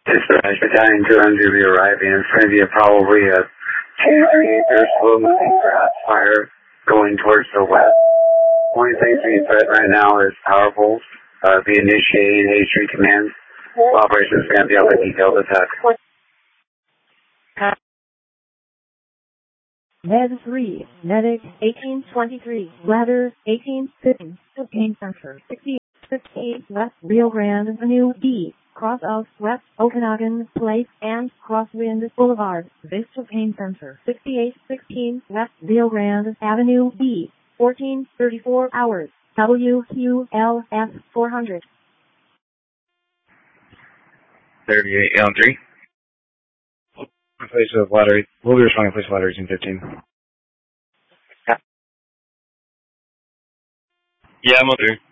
Dispatch Battalion 200 will be arriving in front of you, probably a 200-meter slow-moving grass fire going towards the west. Only thing being threat right now is powerful. Be initiating H3 commands. Operations are going to be able to detail the attack. Med 3, Medic 1823, Ladder 1815, Cocaine Center 68 West Rio Grande Avenue D, Cross of West Okanagan Place and Crosswind Boulevard, Vista Pain Center 6816 West Rio Grande Avenue D, 1434 hours, WQLF 400. 38 Elm 3. Place of ladder, we'll be responding to place of ladder 1815. Yeah, I'm on through.